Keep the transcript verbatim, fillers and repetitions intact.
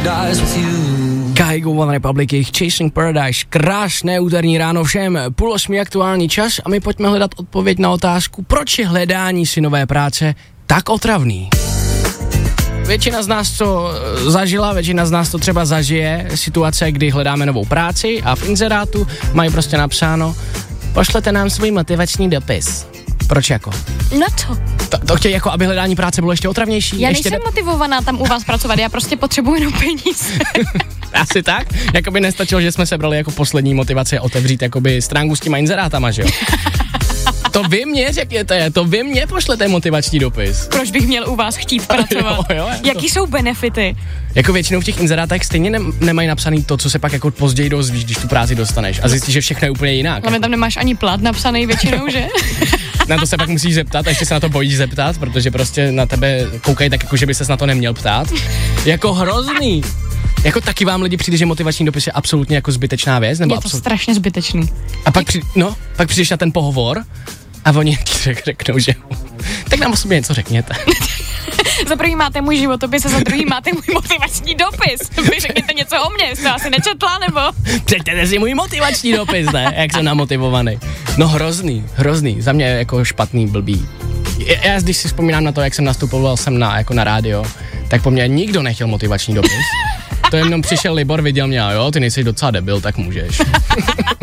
Kygo One Republic, jejich Chasing Paradise, krásné úterní ráno všem, půl osmi aktuální čas a my pojďme hledat odpověď na otázku, proč je hledání si nové práce tak otravný. Většina z nás to zažila, většina z nás to třeba zažije, situace, kdy hledáme novou práci a v inzerátu mají prostě napsáno, pošlete nám svůj motivační dopis. Proč jako? No to. To, to chtějí jako, aby hledání práce bylo ještě otravnější? Já ještě nejsem de- motivovaná tam u vás pracovat, já prostě potřebuji jenom peníze. Asi tak? Jakoby nestačilo, že jsme sebrali jako poslední motivaci otevřít jakoby stránku s těma inzerátama, že jo? To vy mě řekněte, to vy mě pošlete motivační dopis. Proč bych měl u vás chtít pracovat? jo, jo, Jaký to... jsou benefity? Jako většinou v těch inzerátech stejně ne- nemají napsaný to, co se pak jako později dozvíš, když tu práci dostaneš a zjistíš, že všechno je úplně jinak. Ale tam nemáš ani plat napsaný většinou, že? Na to se pak musíš zeptat a ještě se na to bojíš zeptat, protože prostě na tebe koukají tak, jako že by ses na to neměl ptát. Jako hrozný. Jako taky vám lidi přijde, že motivační dopis je absolutně jako zbytečná věc? Nebo je to absolut... strašně zbytečný. A pak, při... no, pak přijdeš na ten pohovor a oni řeknou, že tak nám o sobě něco řekněte. Za první máte můj životopis a za druhý máte můj motivační dopis. Vy řekněte něco o mně, jste asi nečetla, nebo? Přečtěte si můj motivační dopis, ne? Jak jsem namotivovaný. No hrozný, hrozný, za mě jako špatný, blbý. Já když si vzpomínám na to, jak jsem nastupoval sem na, jako na rádio, tak po mně nikdo nechtěl motivační dopis. To jenom přišel Libor, viděl mě a jo, ty nejsi docela debil, tak můžeš.